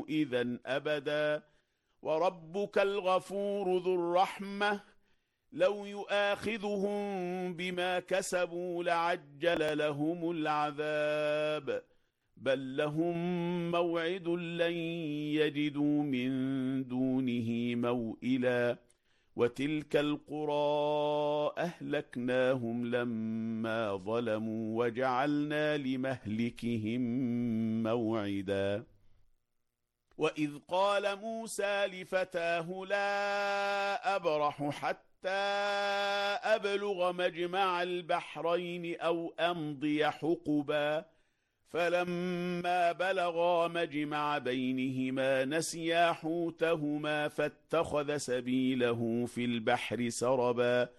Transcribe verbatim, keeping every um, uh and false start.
إذا أبدا وربك الغفور ذو الرحمة لو يؤاخذهم بما كسبوا لعجل لهم العذاب بل لهم موعد لن يجدوا من دونه موئلا وتلك القرى أهلكناهم لما ظلموا وجعلنا لمهلكهم موعدا وإذ قال موسى لفتاه لا أبرح حتى أبلغ مجمع البحرين أو أمضي حقبا فلما بلغا مجمع بينهما نسيا حوتهما فاتخذ سبيله في البحر سربا